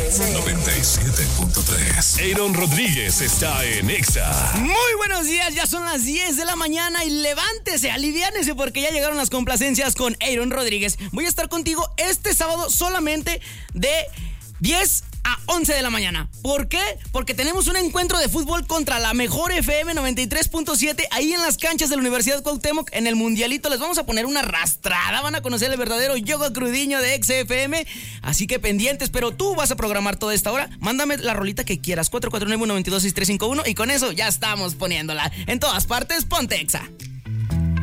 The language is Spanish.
97.3. Aaron Rodríguez está en Exa. Muy buenos días, ya son las 10 de la mañana y levántese, aliviánese porque ya llegaron las complacencias con Aaron Rodríguez. Voy a estar contigo este sábado solamente de 10 a 11 de la mañana. ¿Por qué? Porque tenemos un encuentro de fútbol contra la mejor FM 93.7 ahí en las canchas de la Universidad Cuauhtémoc en el Mundialito. Les vamos a poner una arrastrada, van a conocer el verdadero yoga crudiño de XFM, así que pendientes, pero tú vas a programar toda esta hora. Mándame la rolita que quieras, 449-122-6351 y con eso ya estamos poniéndola. En todas partes, ponte Exa.